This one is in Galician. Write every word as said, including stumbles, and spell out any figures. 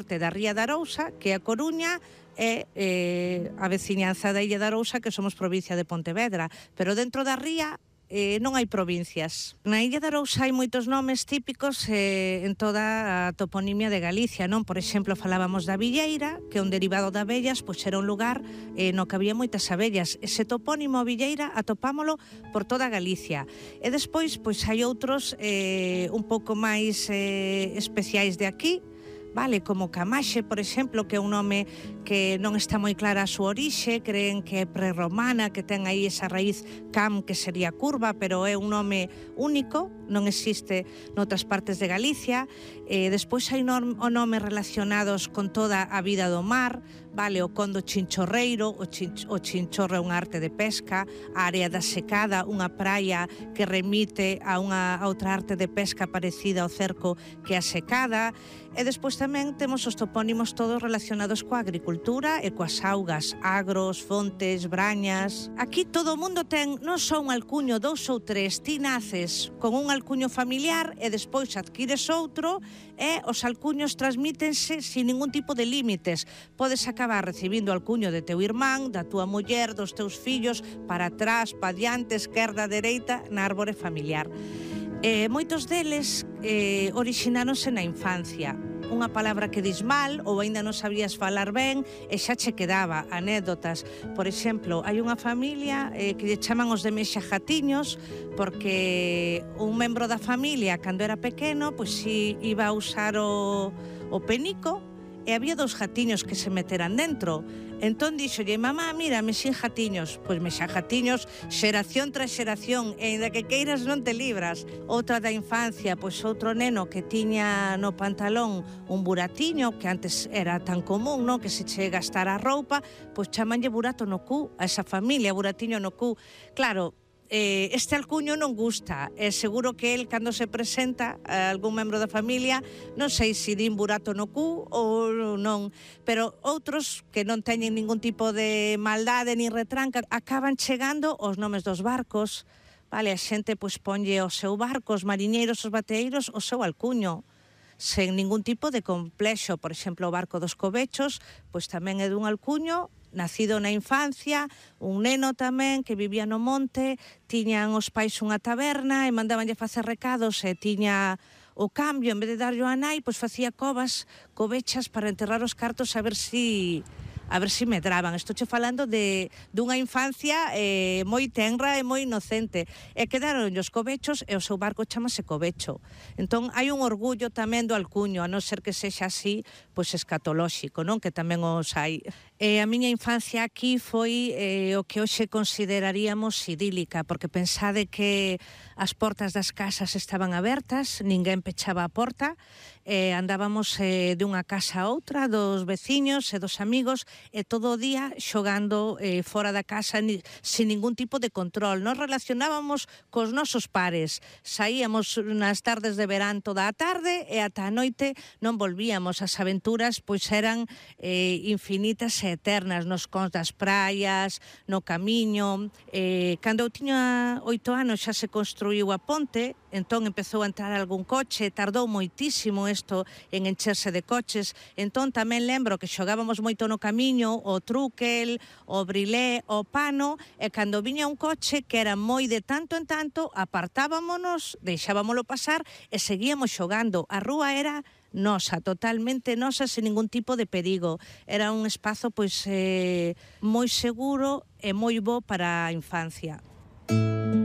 norte da Ría de Arousa, que é a Coruña, e eh, a veciñanza da Illa de Arousa, que somos provincia de Pontevedra. Pero dentro da ría eh, non hai provincias. Na Illa de Arousa hai moitos nomes típicos eh, en toda a toponimia de Galicia, non? Por exemplo, falábamos da Villeira, que é un derivado de abellas, pois era un lugar eh, no que había moitas abellas. Ese topónimo Villeira atopámolo por toda Galicia. E despois, pois hai outros eh, un pouco máis eh, especiais de aquí, vale, como Camaxe, por exemplo, que é un nome que non está moi clara a súa orixe, creen que é prerromana, que ten aí esa raíz cam, que sería curva, pero é un nome único, non existe noutras partes de Galicia. Eh, despois hai nom nomes relacionados con toda a vida do mar, vale, o condo chinchorreiro, o, chinch o chinchorro é unha arte de pesca, a área da secada, unha praia que remite a unha a outra arte de pesca parecida ao cerco que é a secada, e despois tamén temos os topónimos todos relacionados coa agricultura e coas augas, agros, fontes, brañas. Aquí todo o mundo ten non só un alcuño, dous ou tres, ti naces con un alcuño familiar e despois adquires outro e os alcuños transmítense sin ningún tipo de límites. Podes acabar recibindo o alcuño de teu irmán, da túa muller, dos teus fillos, para atrás, pa diante, esquerda, dereita, na árbore familiar. Eh, moitos deles eh, orixinaronse na infancia. Unha palabra que dis mal ou aínda non sabías falar ben e xa che quedaba anécdotas. Por exemplo, hai unha familia eh, que lle chaman os de Mexajatiños porque un membro da familia, cando era pequeno, pois si iba a usar o, o penico e había dous jatiños que se meteran dentro. Entón dixolle, mamá, mira, mexín jatiños. Pois mexa jatiños, xeración tras xeración, e ainda que queiras non te libras. Outra da infancia, pois outro neno que tiña no pantalón un buratiño, que antes era tan común, no? Que se che gastara a roupa, pois chamanlle burato no cu, a esa familia, buratiño no cu. Claro, Eh, este alcuño non gusta, é seguro que el, cando se presenta a algún membro da familia, non sei se din burato no cu ou non, pero outros que non teñen ningún tipo de maldade ni retranca acaban chegando os nomes dos barcos, vale, a xente pois ponlle o seu barco, os mariñeiros, os bateeiros, o seu alcuño sen ningún tipo de complexo. Por exemplo, o barco dos Covechos pois tamén é dun alcuño nacido na infancia, un neno tamén que vivía no monte, tiñan os pais unha taberna e mandabanlle facer recados e tiña o cambio, en vez de darlle a nai, pois facía covas, covechas para enterrar os cartos a ver si a ver si medraban. Estou che falando de dunha infancia eh, moi tenra e moi inocente. E quedaron os covechos e o seu barco chamase Covecho. Entón hai un orgullo tamén do alcuño, a non ser que sexa así, pois escatolóxico, non? Que tamén os hai. E a miña infancia aquí foi eh, o que hoxe consideraríamos idílica, porque pensade que as portas das casas estaban abertas, ninguén pechaba a porta, eh, andábamos eh, dunha casa a outra, dos veciños e dos amigos, e todo o día xogando eh, fora da casa ni, sin ningún tipo de control. Nos relacionábamos cos nosos pares, saíamos nas tardes de verán toda a tarde e ata a noite non volvíamos. As aventuras pois eran eh, infinitas e eternas nos cons das praias, no camiño. Eh, cando eu tiña oito anos xa se construíu a ponte, entón empezou a entrar algún coche, tardou moitísimo isto en encherse de coches, entón tamén lembro que xogábamos moito no camiño, o trúquel, o brilé, o pano, e cando viña un coche que era moi de tanto en tanto, apartábamonos, deixábamolo pasar e seguíamos xogando. A rúa era nosa, totalmente nosa, sen ningún tipo de perigo. Era un espazo pois eh, moi seguro e moi bo para a infancia.